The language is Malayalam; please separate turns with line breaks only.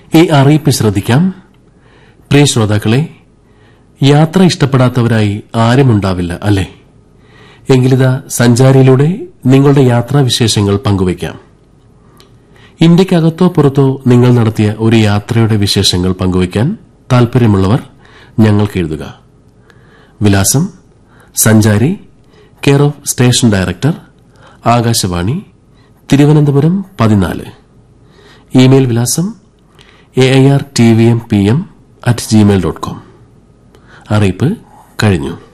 ഈ അറിയിപ്പ് ശ്രദ്ധിക്കാം. പ്രിയ ശ്രോതാക്കളെ, യാത്ര ഇഷ്ടപ്പെടാത്തവരായി ആരുമുണ്ടാവില്ല, അല്ലേ? എങ്കിലിതാ സഞ്ചാരിയിലൂടെ നിങ്ങളുടെ യാത്രാവിശേഷങ്ങൾ പങ്കുവയ്ക്കാം. ഇന്ത്യക്കകത്തോ പുറത്തോ നിങ്ങൾ നടത്തിയ ഒരു യാത്രയുടെ വിശേഷങ്ങൾ പങ്കുവയ്ക്കാൻ താൽപര്യമുള്ളവർ ഞങ്ങൾക്ക് എഴുതുക. വിലാസം: സഞ്ചാരി, care of station director, Akashvani, Thiruvananthapuram 14. Email വിലാസം airtvmpm@gmail.com. അറിയിപ്പ് കഴിഞ്ഞു.